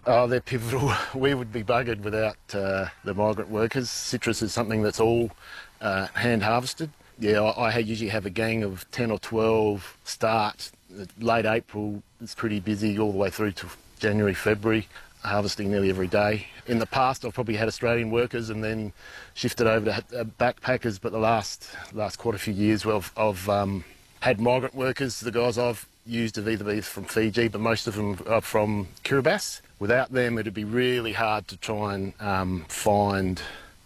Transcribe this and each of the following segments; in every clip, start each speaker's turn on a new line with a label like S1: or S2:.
S1: Oh, they're pivotal. We would be buggered without the migrant workers. Citrus is something that's all hand harvested. Yeah, I usually have a gang of 10 or 12 start. Late April, it's pretty busy all the way through to January, February, harvesting nearly every day. In the past, I've probably had Australian workers and then shifted over to backpackers, but the last quite a few years I've had migrant workers. The guys I've used have either been from Fiji, but most of them are from Kiribati. Without them, it'd be really hard to try and find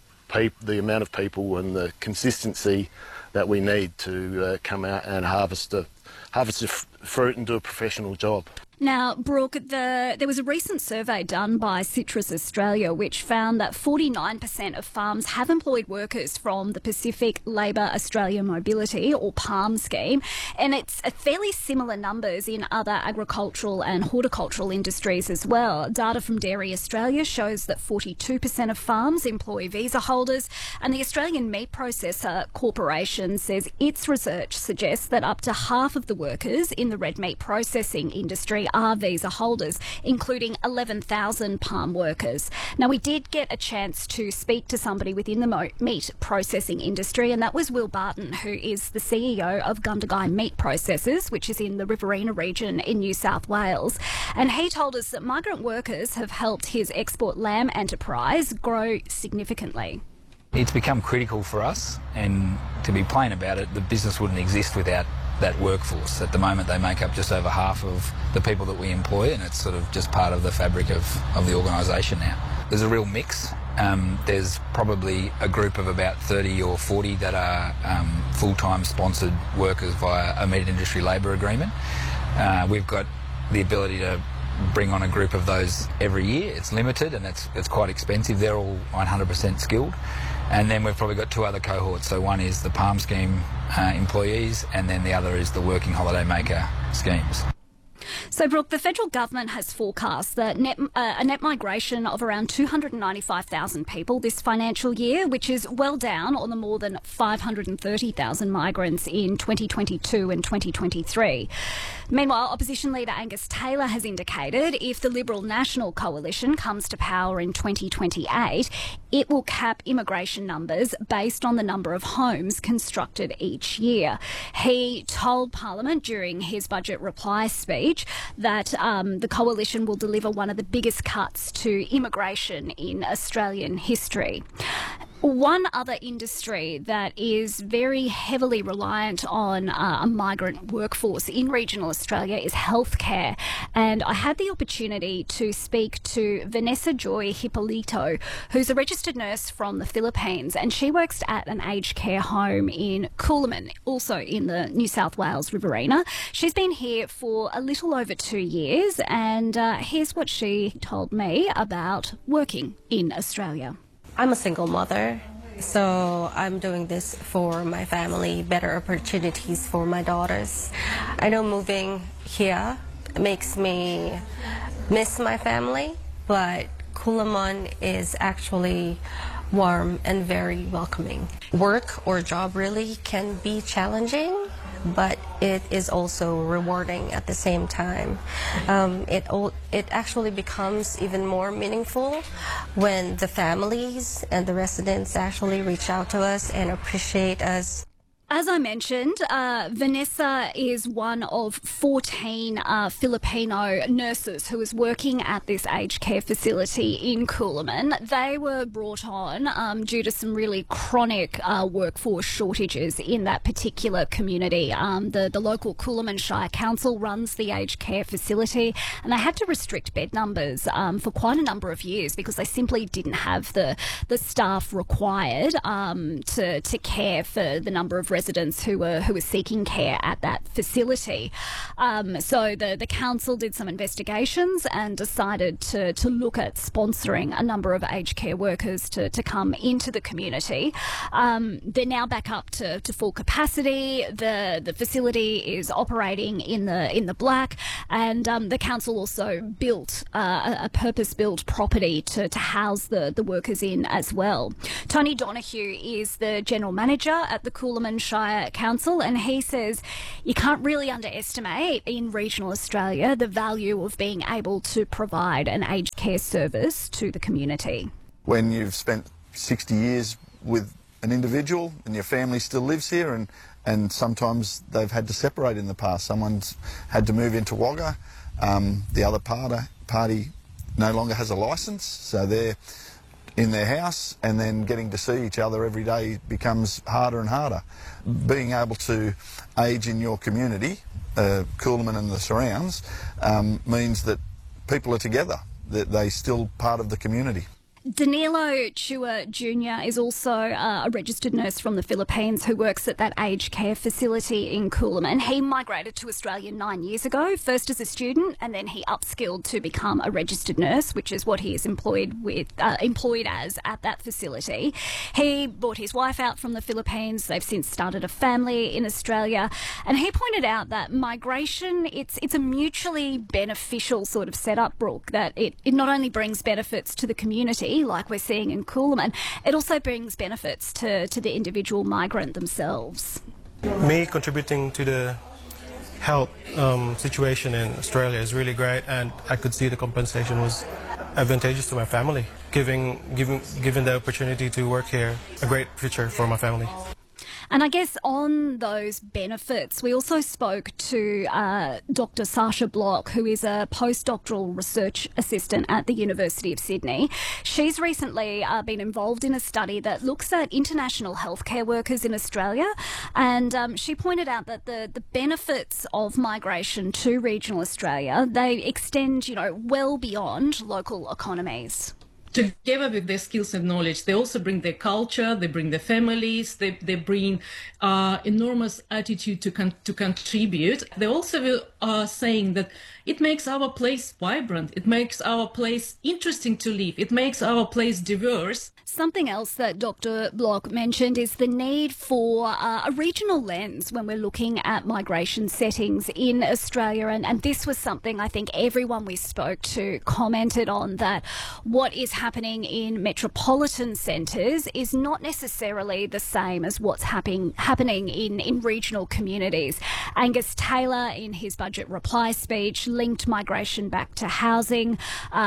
S1: the amount of people and the consistency that we need to come out and harvest the fruit and do a professional job.
S2: Now, Brooke, there was a recent survey done by Citrus Australia which found that 49% of farms have employed workers from the Pacific Labour Australia Mobility, or PALM scheme, and it's fairly similar numbers in other agricultural and horticultural industries as well. Data from Dairy Australia shows that 42% of farms employ visa holders, and the Australian Meat Processor Corporation says its research suggests that up to half of the workers in the red meat processing industry are visa holders, including 11,000 palm workers. Now, we did get a chance to speak to somebody within the meat processing industry, and that was Will Barton, who is the CEO of Gundagai Meat Processors, which is in the Riverina region in New South Wales. And he told us that migrant workers have helped his export lamb enterprise grow significantly.
S3: It's become critical for us, and to be plain about it, the business wouldn't exist without that workforce. At the moment, they make up just over half of the people that we employ, and it's sort of just part of the fabric of the organisation now. There's a real mix. There's probably a group of about 30 or 40 that are full-time sponsored workers via a meat industry labour agreement. We've got the ability to bring on a group of those every year. It's limited and it's quite expensive. They're all 100% skilled. And then we've probably got two other cohorts. So one is the PALM scheme employees, and then the other is the working holiday maker schemes.
S2: So, Brooke, the federal government has forecast that a net migration of around 295,000 people this financial year, which is well down on the more than 530,000 migrants in 2022 and 2023. Meanwhile, opposition leader Angus Taylor has indicated if the Liberal National Coalition comes to power in 2028, it will cap immigration numbers based on the number of homes constructed each year. He told Parliament during his budget reply speech that the coalition will deliver one of the biggest cuts to immigration in Australian history. One other industry that is very heavily reliant on a migrant workforce in regional Australia is healthcare. And I had the opportunity to speak to Vanessa Joy Hippolito, who's a registered nurse from the Philippines, and she works at an aged care home in Coolaman, also in the New South Wales Riverina. She's been here for a little over 2 years, and here's what she told me about working in Australia.
S4: I'm a single mother, so I'm doing this for my family, better opportunities for my daughters. I know moving here makes me miss my family, but Coolaman is actually warm and very welcoming. Work or job really can be challenging, but it is also rewarding at the same time. It actually becomes even more meaningful when the families and the residents actually reach out to us and appreciate us.
S2: As I mentioned, Vanessa is one of 14 Filipino nurses who is working at this aged care facility in Coolaman. They were brought on due to some really chronic workforce shortages in that particular community. The local Coolaman Shire Council runs the aged care facility, and they had to restrict bed numbers for quite a number of years because they simply didn't have the staff required to care for the number of residents who were seeking care at that facility. So the council did some investigations and decided to look at sponsoring a number of aged care workers to come into the community. They're now back up to full capacity. The facility is operating in the black, and the council also built a purpose-built property to house the workers in as well. Tony Donoghue is the general manager at the Coolaman Shire Council, and he says you can't really underestimate in regional Australia the value of being able to provide an aged care service to the community.
S5: When you've spent 60 years with an individual and your family still lives here, and sometimes they've had to separate in the past. Someone's had to move into Wagga. The other party no longer has a licence, so they're in their house, and then getting to see each other every day becomes harder and harder. Being able to age in your community, Coolaman and the surrounds, means that people are together, that they're still part of the community.
S2: Danilo Chua Jr. is also a registered nurse from the Philippines who works at that aged care facility in Coolaman. He migrated to Australia 9 years ago, first as a student, and then he upskilled to become a registered nurse, which is what he is employed as at that facility. He brought his wife out from the Philippines. They've since started a family in Australia, and he pointed out that migration, it's a mutually beneficial sort of setup, Brooke, that it not only brings benefits to the community, like we're seeing in Coolaman, it also brings benefits to the individual migrant themselves.
S6: Me contributing to the health situation in Australia is really great, and I could see the compensation was advantageous to my family, giving the opportunity to work here a great future for my family.
S2: And I guess on those benefits, we also spoke to Dr. Sasha Block, who is a postdoctoral research assistant at the University of Sydney. She's recently been involved in a study that looks at international healthcare workers in Australia, and she pointed out that the benefits of migration to regional Australia, they extend, well beyond local economies.
S7: Together with their skills and knowledge, they also bring their culture, they bring their families, they bring enormous attitude to contribute. They also are saying that it makes our place vibrant, it makes our place interesting to live, it makes our place diverse.
S2: Something else that Dr. Block mentioned is the need for a regional lens when we're looking at migration settings in Australia. And this was something I think everyone we spoke to commented on, that what is happening in metropolitan centres is not necessarily the same as what's happening in regional communities. Angus Taylor, in his budget reply speech, linked migration back to housing.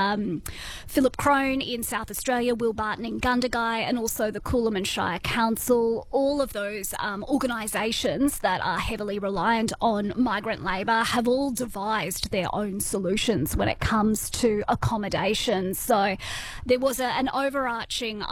S2: Philip Crone in South Australia, Will Barton in Gundagai, and also the Coolaman Shire Council, all of those organisations that are heavily reliant on migrant labour have all devised their own solutions when it comes to accommodation. So there was an overarching,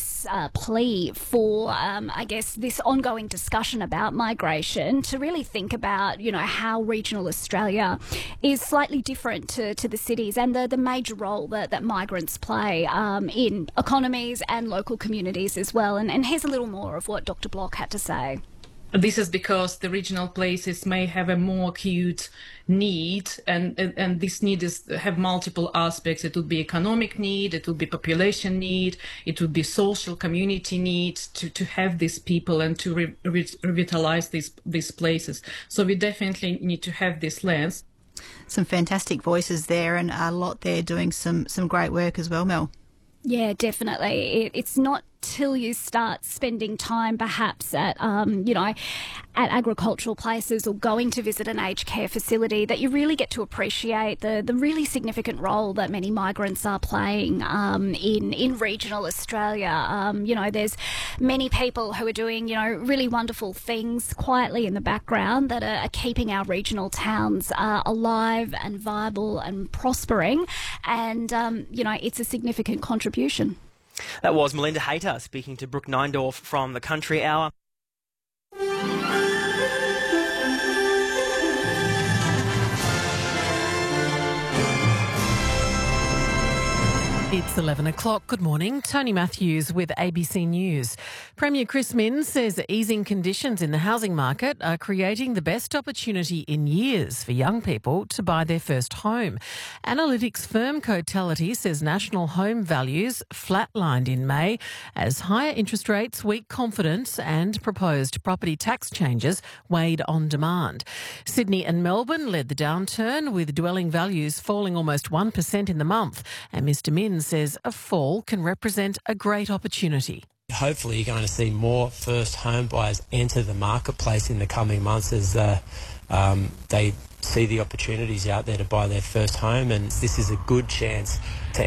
S2: plea for, this ongoing discussion about migration to really think about, how regional Australia is slightly different to the cities, and the major role that migrants play in economies and local communities as well. And here's a little more of what Dr. Block had to say.
S7: This is because the regional places may have a more acute need, and this need have multiple aspects. It would be economic need, it would be population need, it would be social community need to have these people and to revitalize these places. So we definitely need to have this lens.
S8: Some fantastic voices there, and a lot there doing some great work as well, Mel.
S2: Yeah, definitely. It's not till you start spending time perhaps at, at agricultural places or going to visit an aged care facility that you really get to appreciate the really significant role that many migrants are playing in regional Australia. There's many people who are doing, really wonderful things quietly in the background that are keeping our regional towns alive and viable and prospering. And, it's a significant contribution.
S9: That was Melinda Hayter speaking to Brooke Neindorf from the Country Hour.
S10: It's 11 o'clock. Good morning. Tony Matthews with ABC News. Premier Chris Minns says easing conditions in the housing market are creating the best opportunity in years for young people to buy their first home. Analytics firm Cotality says national home values flatlined in May as higher interest rates, weak confidence and proposed property tax changes weighed on demand. Sydney and Melbourne led the downturn, with dwelling values falling almost 1% in the month, and Mr Minns says a fall can represent a great opportunity.
S11: Hopefully you're going to see more first home buyers enter the marketplace in the coming months as they see the opportunities out there to buy their first home, and this is a good chance to